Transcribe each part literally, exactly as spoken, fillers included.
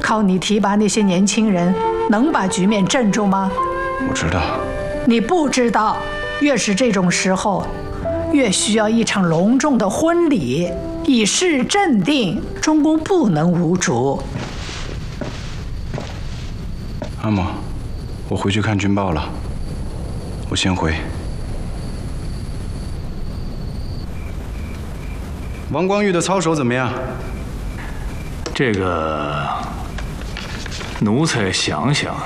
靠你提拔那些年轻人，能把局面镇住吗？ 我知道。 你不知道，越是这种时候，越需要一场隆重的婚礼，以示镇定。中宫不能无主。 阿嬷，我回去看军报了，我先回。王光玉的操守怎么样？ 这个，奴才想想。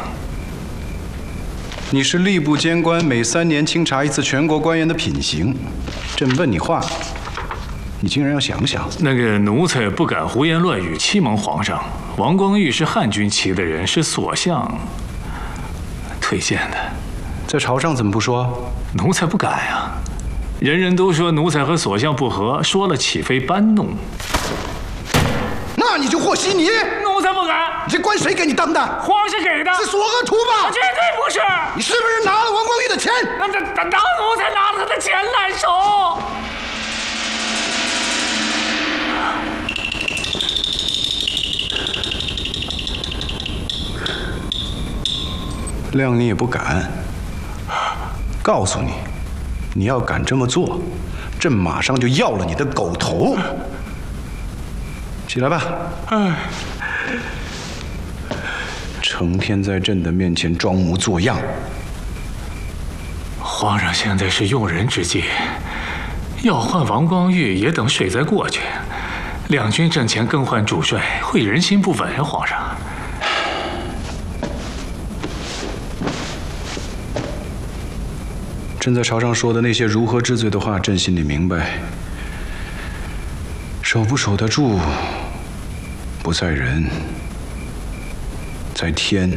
你是吏部监官，每三年清查一次全国官员的品行。朕问你话，你竟然要想想。 那个奴才不敢胡言乱语，欺蒙皇上。王光玉是汉军旗的人，是所相推荐的。 在朝上怎么不说？ 奴才不敢呀。人人都说奴才和所相不和，说了岂非搬弄？ 那你就和稀泥！ 奴才不敢。 你这官谁给你当的？ 皇上给的。 是索额图吧？ 绝对不是。 你是不是拿了王光玉的钱？ 那那那当奴才拿了他的钱来手。 谅你也不敢。告诉你，你要敢这么做，朕马上就要了你的狗头。起来吧。哎，成天在朕的面前装模作样。 皇上现在是用人之际，要换王光玉也等水灾过去。两军阵前更换主帅，会人心不稳啊！皇上。 朕在朝上说的那些如何治罪的话，朕心里明白。守不守得住，不在人，在天。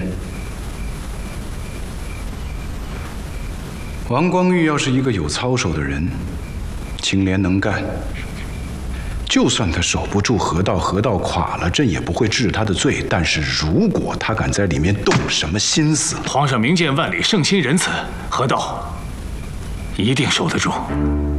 王光玉要是一个有操守的人，清廉能干，就算他守不住河道，河道垮了，朕也不会治他的罪。但是如果他敢在里面动什么心思， 皇上明鉴万里，圣心仁慈，河道一定守得住。